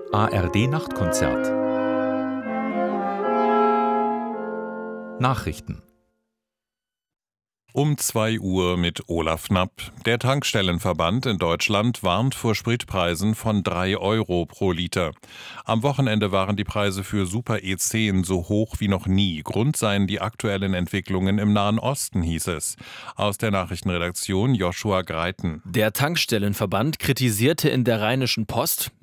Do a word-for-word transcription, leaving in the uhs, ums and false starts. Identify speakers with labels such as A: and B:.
A: A R D-Nachtkonzert. Nachrichten.
B: Um zwei Uhr mit Olaf Knapp. Der Tankstellenverband in Deutschland warnt vor Spritpreisen von drei Euro pro Liter. Am Wochenende waren die Preise für Super E zehn so hoch wie noch nie. Grund seien die aktuellen Entwicklungen im Nahen Osten, hieß es. Aus der Nachrichtenredaktion Joshua Greiten.
C: Der Tankstellenverband kritisierte in der Rheinischen Post: